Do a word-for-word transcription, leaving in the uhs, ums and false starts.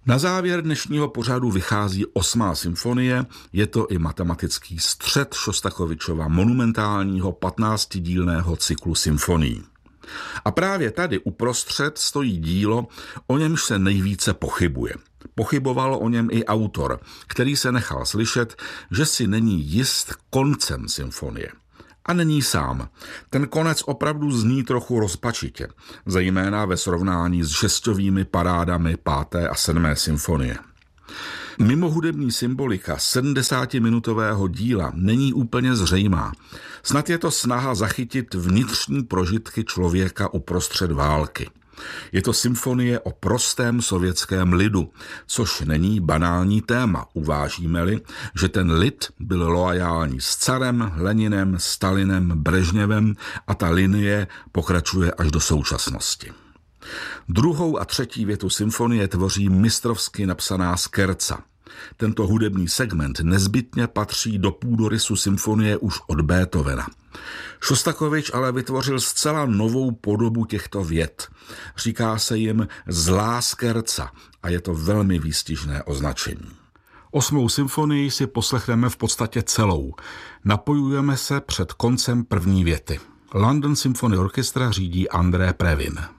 Na závěr dnešního pořadu vychází osmá symfonie, je to i matematický střed Šostakovičova monumentálního patnáctidílného cyklu symfonií. A právě tady uprostřed stojí dílo, o němž se nejvíce pochybuje. Pochyboval o něm i autor, který se nechal slyšet, že si není jist koncem symfonie. A není sám. Ten konec opravdu zní trochu rozpačitě, zejména ve srovnání s žestovými parádami páté a sedmé symfonie. Mimo hudební symbolika sedmdesátiminutového díla není úplně zřejmá. Snad je to snaha zachytit vnitřní prožitky člověka uprostřed války. Je to symfonie o prostém sovětském lidu, což není banální téma, uvážíme-li, že ten lid byl loajální s carem, Leninem, Stalinem, Brežněvem a ta linie pokračuje až do současnosti. Druhou a třetí větu symfonie tvoří mistrovsky napsaná skerca. Tento hudební segment nezbytně patří do půdorysu symfonie už od Beethovena. Šostakovič ale vytvořil zcela novou podobu těchto vět. Říká se jim zlá skerca a je to velmi výstižné označení. Osmou symfonii si poslechneme v podstatě celou. Napojujeme se před koncem první věty. London Symphony Orchestra řídí André Previn.